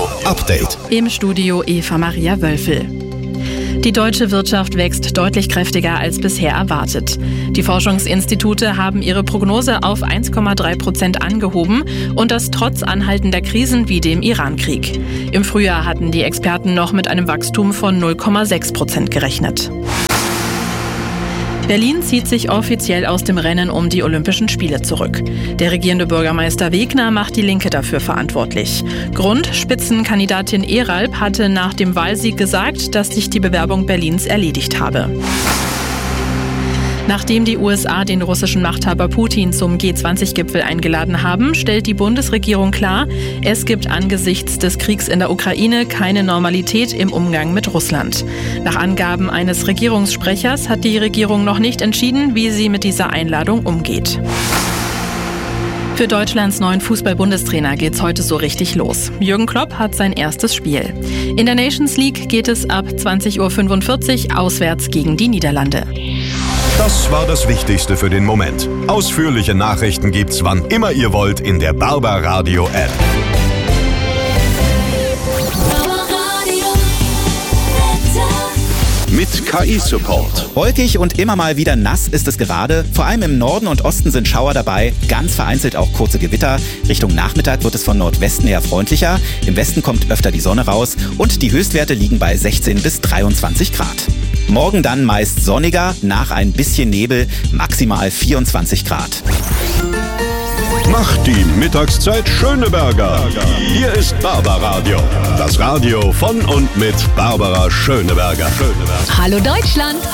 Update. Im Studio Eva Maria Wölfel. Die deutsche Wirtschaft wächst deutlich kräftiger als bisher erwartet. Die Forschungsinstitute haben ihre Prognose auf 1,3% angehoben und das trotz anhaltender Krisen wie dem Iran-Krieg. Im Frühjahr hatten die Experten noch mit einem Wachstum von 0,6% gerechnet. Berlin zieht sich offiziell aus dem Rennen um die Olympischen Spiele zurück. Der regierende Bürgermeister Wegner macht die Linke dafür verantwortlich. Grund: Spitzenkandidatin Eralp hatte nach dem Wahlsieg gesagt, dass sich die Bewerbung Berlins erledigt habe. Nachdem die USA den russischen Machthaber Putin zum G20-Gipfel eingeladen haben, stellt die Bundesregierung klar, es gibt angesichts des Kriegs in der Ukraine keine Normalität im Umgang mit Russland. Nach Angaben eines Regierungssprechers hat die Regierung noch nicht entschieden, wie sie mit dieser Einladung umgeht. Für Deutschlands neuen Fußball-Bundestrainer geht's heute so richtig los. Jürgen Klopp hat sein erstes Spiel. In der Nations League geht es ab 20:45 Uhr auswärts gegen die Niederlande. Das war das Wichtigste für den Moment. Ausführliche Nachrichten gibt's wann immer ihr wollt in der Barbaradio App. Mit KI-Support. Wolkig und immer mal wieder nass ist es gerade. Vor allem im Norden und Osten sind Schauer dabei. Ganz vereinzelt auch kurze Gewitter. Richtung Nachmittag wird es von Nordwesten eher freundlicher. Im Westen kommt öfter die Sonne raus. Und die Höchstwerte liegen bei 16 bis 23 Grad. Morgen dann meist sonniger, nach ein bisschen Nebel, maximal 24 Grad. Macht die Mittagszeit Schöneberger. Hier ist Barbaradio. Das Radio von und mit Barbara Schöneberger. Hallo Deutschland!